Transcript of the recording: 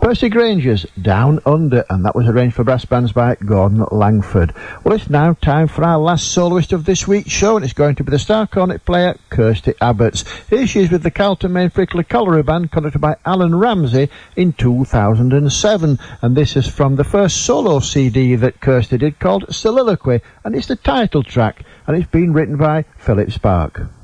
Percy Granger's Down Under, and that was arranged for brass bands by Gordon Langford. Well, it's now time for our last soloist of this week's show, and it's going to be the star cornet player, Kirsty Abbots. Here she is with the Carlton Main Frickler Colliery Band, conducted by Alan Ramsey in 2007, and this is from the first solo CD that Kirsty did, called Soliloquy, and it's the title track, and it's been written by Philip Spark.